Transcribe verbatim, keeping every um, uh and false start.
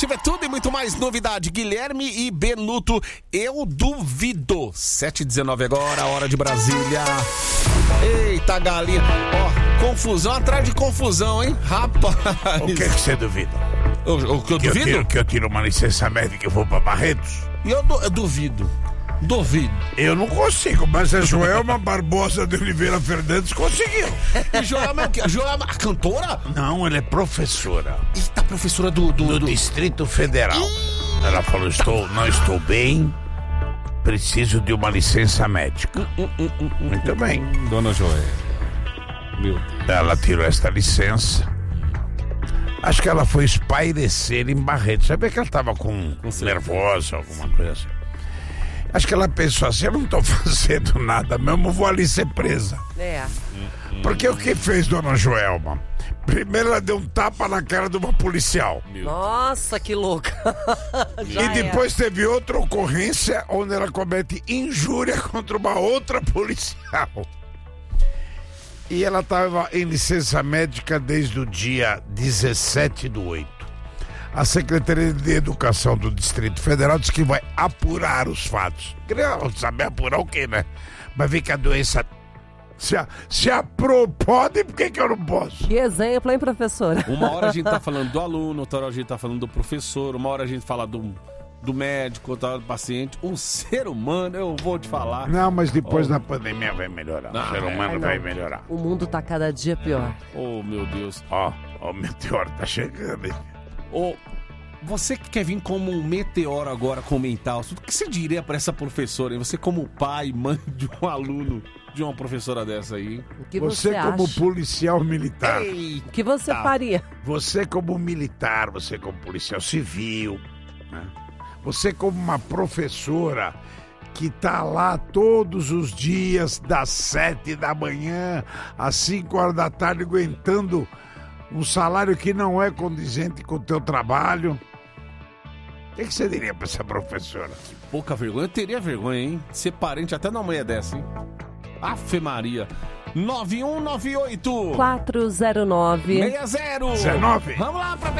Tiver tudo e muito mais novidade. Guilherme e Benuto, eu duvido. sete e dezenove agora, hora de Brasília. Eita, galinha. Ó, confusão atrás de confusão, hein? Rapaz. O que, que você duvida? O, o que eu que duvido? Eu tiro, que eu tiro uma licença médica e vou pra Barretos? E eu, du- eu duvido. Duvido. Eu não consigo, mas a Joelma Barbosa de Oliveira Fernandes conseguiu. E Joelma é o quê? Joelma, a cantora? Não, ela é professora. Eita, professora do... do, Do do... Distrito Federal. Ela falou, estou, não estou bem, preciso de uma licença médica. Muito bem. Dona Joelma. Meu Deus. Ela tirou esta licença. Acho que ela foi espairecer em Barretos. Sabia que ela estava com, certeza. nervosa, alguma coisa assim. Acho que ela pensou assim, eu não estou fazendo nada mesmo, vou ali ser presa. É. Porque o que fez Dona Joelma? Primeiro ela deu um tapa na cara de uma policial. Nossa, que louca. Já E é. depois teve outra ocorrência onde ela comete injúria contra uma outra policial. E ela estava em licença médica desde o dia dezessete do oito. A Secretaria de Educação do Distrito Federal diz que vai apurar os fatos. Queria saber apurar o quê, né? Vai ver que a doença se, a, se apro pode, por que, que eu não posso? Que exemplo, hein, professora? Uma hora a gente tá falando do aluno, outra hora a gente tá falando do professor, uma hora a gente fala do, do médico, outra hora do paciente. Um ser humano, eu vou te falar. Não, mas depois Oh. da pandemia vai melhorar. Não, o ser humano é, não. vai melhorar. O mundo tá cada dia pior. Oh, meu Deus. Ó, ó, o meteoro tá chegando, hein? Ô, você que quer vir como um meteoro agora comentar, o que você diria pra essa professora, hein? Você como pai, mãe de um aluno, de uma professora dessa aí? O que Você, você, como acha? policial militar, Ei, O que você Tá. faria? você como militar, você como policial civil, né? Você como uma professora que tá lá todos os dias das sete da manhã às cinco horas da tarde aguentando um salário que não é condizente com o teu trabalho. O que, que você diria pra essa professora? pouca vergonha. Eu teria vergonha, hein? Ser parente até na manhã dessa, hein? Afe Maria. nove um nove oito quatro zero nove seis zero. dezenove. Vamos lá pra